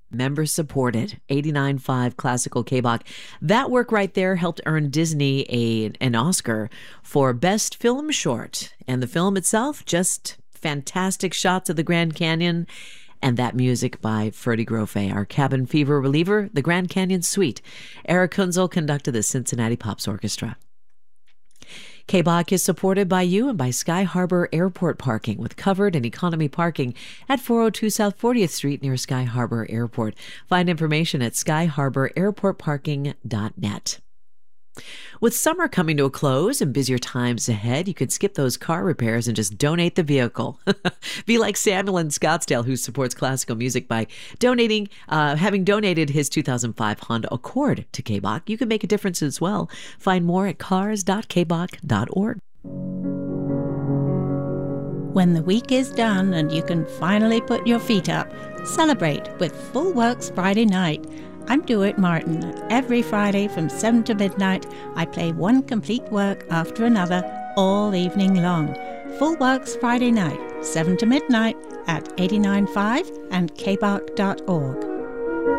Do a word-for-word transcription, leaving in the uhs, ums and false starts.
Member supported, eighty-nine point five Classical K B O C. That work right there helped earn Disney a, an Oscar for Best Film Short. And the film itself, just fantastic shots of the Grand Canyon. And that music by Ferdy Grofé, our cabin fever reliever, the Grand Canyon Suite. Eric Kunzel conducted the Cincinnati Pops Orchestra. K B O C is supported by you and by Sky Harbor Airport Parking with covered and economy parking at four oh two South fortieth Street near Sky Harbor Airport. Find information at sky harbor airport parking dot net. With summer coming to a close and busier times ahead, you could skip those car repairs and just donate the vehicle. Be like Samuel in Scottsdale, who supports classical music by donating, uh, having donated his two thousand five Honda Accord to K B O C. You can make a difference as well. Find more at cars dot k b o c dot org. When the week is done and you can finally put your feet up, celebrate with Full Works Friday Night. I'm Dewitt Martin. Every Friday from seven to midnight, I play one complete work after another all evening long. Full Works Friday Night, seven to midnight at eighty-nine point five and k b o c dot org.